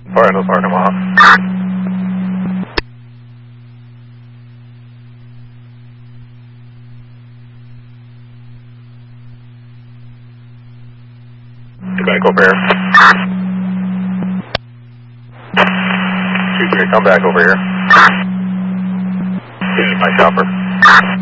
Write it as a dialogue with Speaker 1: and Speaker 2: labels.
Speaker 1: Fire in the parking lot. Get back over here. Excuse me, come back over here. This is my chopper.